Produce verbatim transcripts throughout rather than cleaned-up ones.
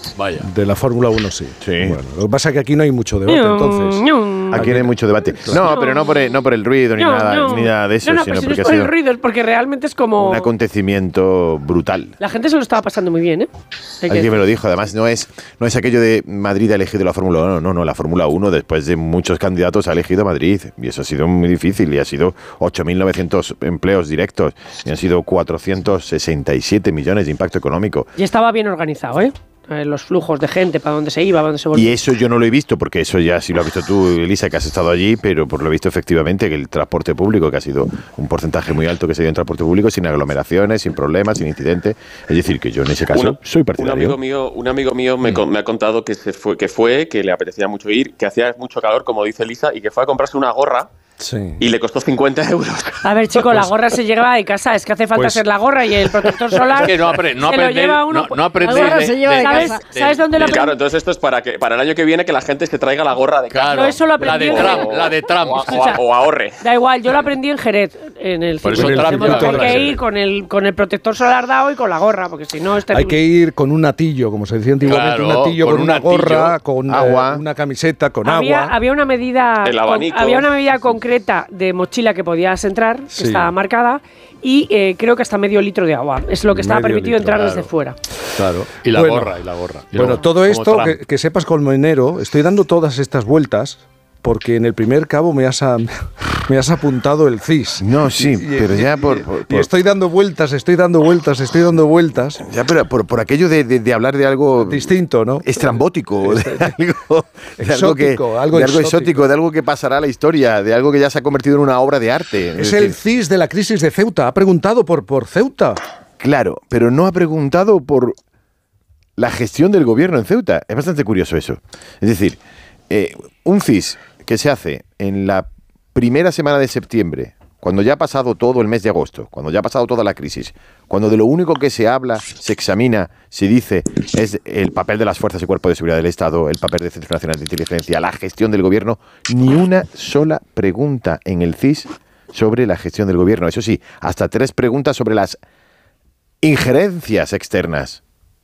Vaya. De la Fórmula uno sí. Sí. Bueno, lo que pasa es que aquí no hay mucho debate, entonces. Aquí no hay mucho debate. No, pero no por el, no por el ruido ni, No, nada, no. ni nada de eso, No, no, sino pero si no porque es ha por el sido ruido, es porque realmente es como... un acontecimiento brutal. La gente se lo estaba pasando muy bien, ¿eh? Hay que Alguien me decir. lo dijo, además no es, no es aquello de Madrid ha elegido la Fórmula uno, no, no, la Fórmula uno después de muchos candidatos ha elegido Madrid y eso ha sido muy difícil y ha sido ocho mil novecientos empleos directos y han sido cuatrocientos sesenta y siete millones de impacto económico. Y estaba bien organizado, ¿eh? Eh, los flujos de gente, para dónde se iba, para dónde se volvía. Y eso yo no lo he visto, porque eso ya sí lo has visto tú, Elisa, que has estado allí, pero por lo visto efectivamente que el transporte público, que ha sido un porcentaje muy alto que se dio en transporte público, sin aglomeraciones, sin problemas, sin incidentes. Es decir, que yo en ese caso Una- soy Un partidario. amigo mío, un amigo mío me, con- me ha contado que se fue, que fue, que le apetecía mucho ir, que hacía mucho calor, como dice Elisa, y que fue a comprarse una gorra Sí. y le costó cincuenta euros. A ver, chico, la gorra se lleva de casa. Es que hace falta Pues- ser la gorra y el protector solar. Es que no apre- no se lo aprende- lleva uno. no- no aprende La gorra de- se lleva de ¿Sabes, casa. ¿Sabes dónde lo Y claro, aprendí? entonces esto es para que para el año que viene que la gente se traiga la gorra de casa. Claro, No, eso lo la aprendí de en Trump, Jerez. la de Trump. O, o- o ahorre. Da igual, yo lo aprendí en Jerez, en el Por eso circuito. Trump Hay lleva gorra que ir siempre. con el, con el protector solar dado y con la gorra, porque si no es Hay terrible. que ir con un atillo, como se decía antiguamente, Claro, un atillo con, con un una atillo, gorra, con agua. eh, una camiseta, con había, agua. había una medida El con- abanico. había una medida concreta de mochila que podías entrar, que Sí. estaba marcada, y eh, creo que hasta medio litro de agua. Es lo que estaba Medio permitido litro, entrar claro. desde fuera. Claro. Y la Bueno, gorra, y la gorra. Y Bueno, luego, todo como esto, Trump. que, que sepas, colmenero, estoy dando todas estas vueltas porque en el primer cabo me has, a- me has apuntado el C I S. No, sí, Y- y- pero ya y- por, y- por- y por- estoy dando vueltas, estoy dando vueltas, estoy dando vueltas. ya, pero por, por aquello de, de- de hablar de algo Distinto, ¿no? estrambótico, de algo, de algo que, Exótico, algo de algo exótico. exótico, de algo que pasará a la historia, de algo que ya se ha convertido en una obra de arte. Es el C I S de la crisis de Ceuta. Ha preguntado por, por Ceuta. Claro, pero no ha preguntado por la gestión del gobierno en Ceuta. Es bastante curioso eso. Es decir, eh, un C I S que se hace en la primera semana de septiembre, cuando ya ha pasado todo el mes de agosto, cuando ya ha pasado toda la crisis, cuando de lo único que se habla, se examina, se dice, es el papel de las fuerzas y cuerpos de seguridad del Estado, el papel del Centro Nacional de Inteligencia, la gestión del gobierno, ni una sola pregunta en el C I S sobre la gestión del gobierno. Eso sí, hasta tres preguntas sobre las injerencias externas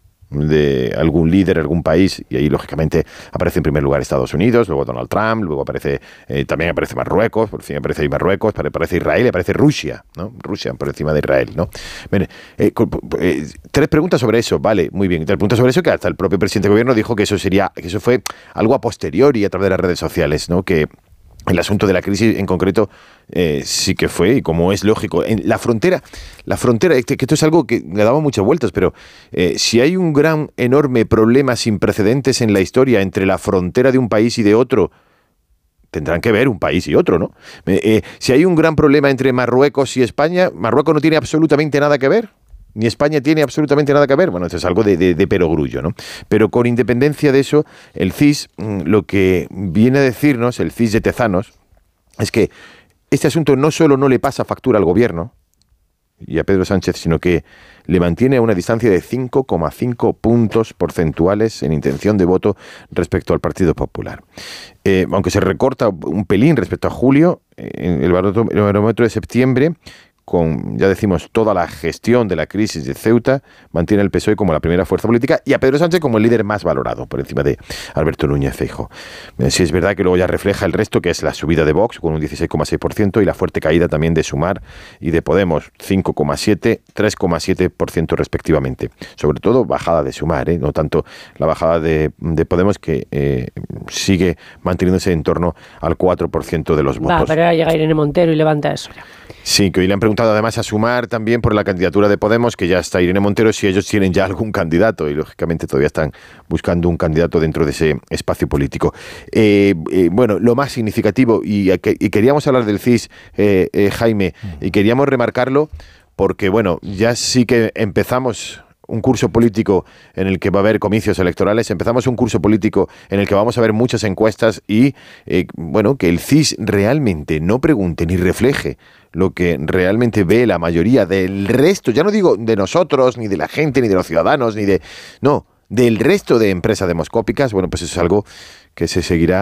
de algún líder, algún país, y ahí lógicamente aparece en primer lugar Estados Unidos, luego Donald Trump, luego aparece eh, también aparece Marruecos, por fin aparece ahí Marruecos, aparece Israel y aparece Rusia, ¿no? Rusia por encima de Israel, ¿no? Bien, eh, eh, tres preguntas sobre eso, vale, muy bien. Tres preguntas sobre eso que hasta el propio presidente de gobierno dijo que eso sería, que eso fue algo a posteriori a través de las redes sociales, ¿no? Que el asunto de la crisis en concreto eh, sí que fue, y como es lógico, en la frontera, la frontera, que esto es algo que le daba muchas vueltas, pero eh, si hay un gran, enorme problema sin precedentes en la historia entre la frontera de un país y de otro, tendrán que ver un país y otro, ¿no? Eh, eh, si hay un gran problema entre Marruecos y España, Marruecos no tiene absolutamente nada que ver. Ni España tiene absolutamente nada que ver. Bueno, esto es algo de, de, de perogrullo, ¿no? Pero con independencia de eso, el C I S, lo que viene a decirnos, el C I S de Tezanos, es que este asunto no solo no le pasa factura al gobierno y a Pedro Sánchez, sino que le mantiene a una distancia de cinco coma cinco puntos porcentuales en intención de voto respecto al Partido Popular. Eh, aunque se recorta un pelín respecto a julio, en el barómetro, el barómetro de septiembre, con, ya decimos, toda la gestión de la crisis de Ceuta, mantiene al P S O E como la primera fuerza política y a Pedro Sánchez como el líder más valorado, por encima de Alberto Núñez Feijóo. Eh, sí es verdad que luego ya refleja el resto, que es la subida de Vox, con un dieciséis coma seis por ciento, y la fuerte caída también de Sumar y de Podemos, cinco coma siete por ciento, tres coma siete por ciento respectivamente. Sobre todo bajada de Sumar, ¿eh? No tanto la bajada de, de Podemos, que eh, sigue manteniéndose en torno al cuatro por ciento de los votos. Va, pero ahora llega Irene Montero y levanta eso ya. Sí, que hoy le han preguntado además a Sumar también por la candidatura de Podemos, que ya está Irene Montero, si ellos tienen ya algún candidato, y lógicamente todavía están buscando un candidato dentro de ese espacio político. Eh, eh, bueno, lo más significativo, y, y queríamos hablar del C I S, eh, eh, Jaime, y queríamos remarcarlo porque, bueno, ya sí que empezamos un curso político en el que va a haber comicios electorales, empezamos un curso político en el que vamos a ver muchas encuestas y, eh, bueno, que el C I S realmente no pregunte ni refleje lo que realmente ve la mayoría del resto, ya no digo de nosotros, ni de la gente, ni de los ciudadanos, ni de... No, del resto de empresas demoscópicas, bueno, pues eso es algo que se seguirá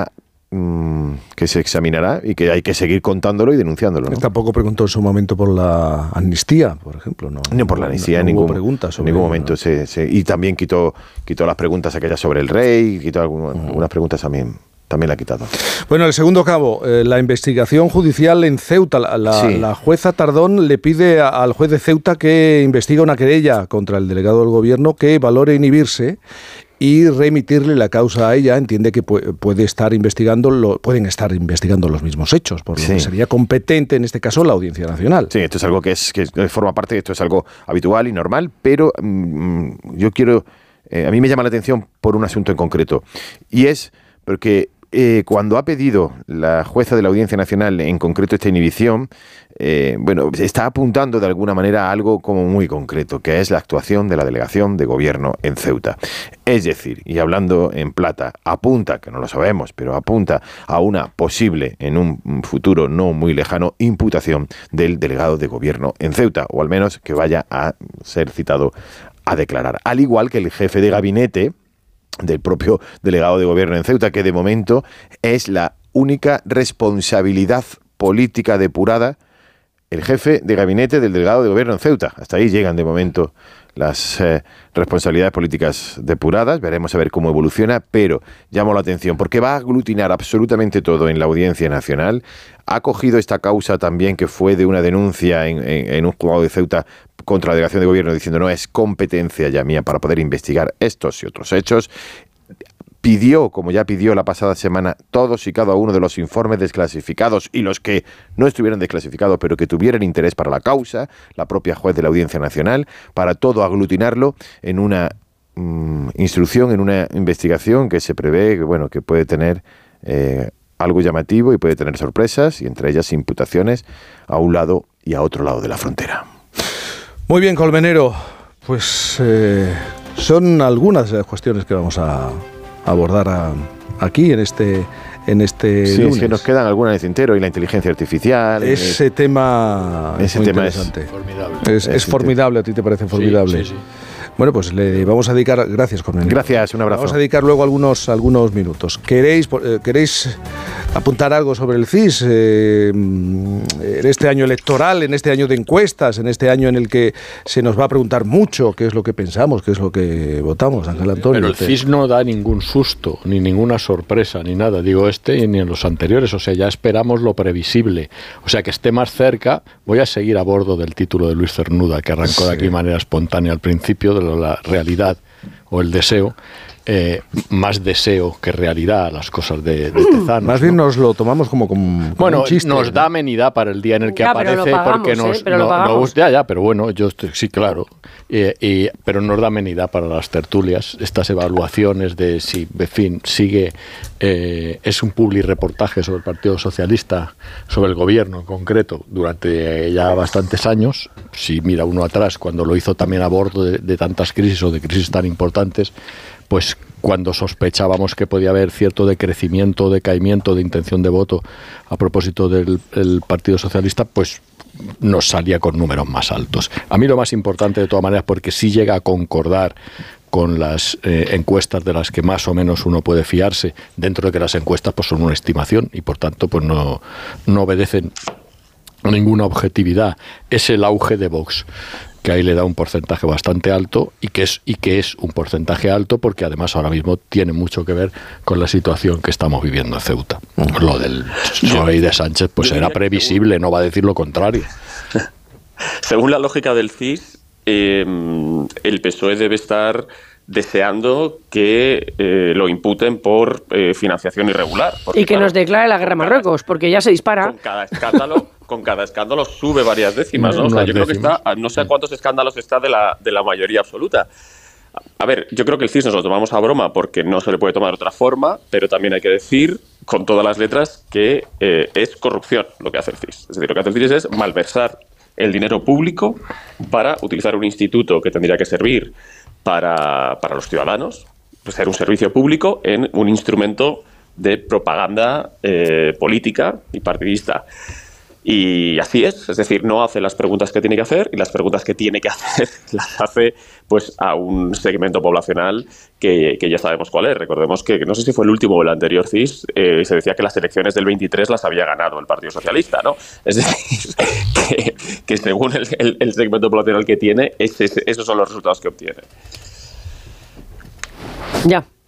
mmm, que se examinará y que hay que seguir contándolo y denunciándolo, ¿no? Tampoco preguntó en su momento por la amnistía, por ejemplo. No, no por la amnistía, no, en, no ningún, preguntas sobre en ningún ello, momento. ¿no? Se, se, y también quitó, quitó las preguntas aquellas sobre el rey, quitó algunas, uh-huh. algunas preguntas también. También la ha quitado. Bueno, el segundo cabo, eh, la investigación judicial en Ceuta. La, la, sí. la jueza Tardón le pide a, al juez de Ceuta que investigue una querella contra el delegado del gobierno que valore inhibirse y remitirle la causa a ella. Entiende que puede, puede estar investigando lo, pueden estar investigando los mismos hechos, por lo sí. que sería competente en este caso la Audiencia Nacional. Sí, esto es algo que, es, que forma parte, esto es algo habitual y normal, pero mmm, yo quiero, eh, a mí me llama la atención por un asunto en concreto, y es porque Eh, cuando ha pedido la jueza de la Audiencia Nacional, en concreto esta inhibición, eh, bueno, está apuntando de alguna manera a algo como muy concreto, que es la actuación de la delegación de gobierno en Ceuta. Es decir, y hablando en plata, apunta, que no lo sabemos, pero apunta a una posible, en un futuro no muy lejano, imputación del delegado de gobierno en Ceuta, o al menos que vaya a ser citado a declarar. Al igual que el jefe de gabinete del propio delegado de gobierno en Ceuta, que de momento es la única responsabilidad política depurada, el jefe de gabinete del delegado de gobierno en Ceuta. Hasta ahí llegan de momento las eh, responsabilidades políticas depuradas. Veremos a ver cómo evoluciona, pero llamo la atención porque va a aglutinar absolutamente todo en la Audiencia Nacional. Ha cogido esta causa también, que fue de una denuncia en, en, en un juzgado de Ceuta contra la delegación de gobierno, diciendo no es competencia ya mía para poder investigar estos y otros hechos. Pidió, como ya pidió la pasada semana, todos y cada uno de los informes desclasificados y los que no estuvieran desclasificados pero que tuvieran interés para la causa, la propia juez de la Audiencia Nacional, para todo aglutinarlo en una mmm, instrucción, en una investigación que se prevé que, bueno, que puede tener eh, algo llamativo y puede tener sorpresas, y entre ellas imputaciones a un lado y a otro lado de la frontera. Muy bien, Colmenero, pues eh, son algunas de las cuestiones que vamos a abordar a, aquí en este en este sí, lunes. Es que nos quedan algunas en el tintero, y la inteligencia artificial. Ese es, tema ese es tema interesante. Es formidable. Es, es formidable, ¿a ti te parece formidable? Sí, sí, sí. Bueno, pues le vamos a dedicar... Gracias, Colmenero. Gracias, un abrazo. Vamos a dedicar luego algunos, algunos minutos. ¿Queréis, eh, ¿Queréis apuntar algo sobre el C I S? Eh, en este año electoral, en este año de encuestas, en este año en el que se nos va a preguntar mucho qué es lo que pensamos, qué es lo que votamos, Ángel Antonio. Pero el C I S no da ningún susto, ni ninguna sorpresa, ni nada. Digo este ni en los anteriores. O sea, ya esperamos lo previsible. O sea, que esté más cerca. Voy a seguir a bordo del título de Luis Cernuda, que arrancó sí. de aquí de manera espontánea al principio, de la realidad o el deseo. Eh, más deseo que realidad las cosas de, de Tezanos. Más bien ¿no? nos lo tomamos como, como, como bueno, un chiste. Nos ¿no? da amenidad para el día en el que ya, aparece, pero pagamos, porque nos, ¿eh? pero no, lo nos ya, ya, pero bueno, yo estoy, sí, claro, eh, y, pero nos da amenidad para las tertulias, estas evaluaciones de si, en fin, sigue, eh, es un publi reportaje sobre el Partido Socialista, sobre el gobierno en concreto, durante ya bastantes años. Si mira uno atrás, cuando lo hizo también a bordo de, de tantas crisis o de crisis tan importantes, pues cuando sospechábamos que podía haber cierto decrecimiento, decaimiento de intención de voto a propósito del el Partido Socialista, pues nos salía con números más altos. A mí lo más importante de todas maneras, porque sí llega a concordar con las eh, encuestas de las que más o menos uno puede fiarse, dentro de que las encuestas pues son una estimación y por tanto pues no, no obedecen a ninguna objetividad, es el auge de Vox, que ahí le da un porcentaje bastante alto y que es y que es un porcentaje alto porque además ahora mismo tiene mucho que ver con la situación que estamos viviendo en Ceuta. Uh-huh. Lo del Soey de Sánchez pues era previsible, no va a decir lo contrario. Según la lógica del C I S, eh, el P S O E debe estar deseando que eh, lo imputen por eh, financiación irregular. Porque, y que claro, nos declare la guerra a Marruecos, porque ya se dispara. Con cada escándalo, con cada escándalo sube varias décimas, ¿no? O sea, yo creo que está, no sé a cuántos escándalos está de la, de la mayoría absoluta. A ver, yo creo que el C I S nos lo tomamos a broma porque no se le puede tomar de otra forma, pero también hay que decir, con todas las letras, que eh, es corrupción lo que hace el C I S. Es decir, lo que hace el C I S es malversar el dinero público para utilizar un instituto que tendría que servir para, para los ciudadanos, pues ser un servicio público en un instrumento de propaganda eh, política y partidista. Y así es, es decir, no hace las preguntas que tiene que hacer y las preguntas que tiene que hacer las hace pues a un segmento poblacional que, que ya sabemos cuál es. Recordemos que, no sé si fue el último o el anterior C I S, eh, se decía que las elecciones del veintitrés las había ganado el Partido Socialista, ¿no? Es decir, que, que según el, el, el segmento poblacional que tiene, ese, esos son los resultados que obtiene. Ya.